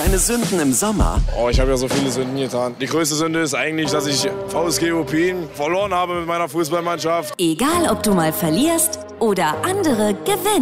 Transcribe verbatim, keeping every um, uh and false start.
Deine Sünden im Sommer? Oh, ich habe ja so viele Sünden getan. Die größte Sünde ist eigentlich, dass ich V S G Opin verloren habe mit meiner Fußballmannschaft. Egal, ob du mal verlierst oder andere gewinnen.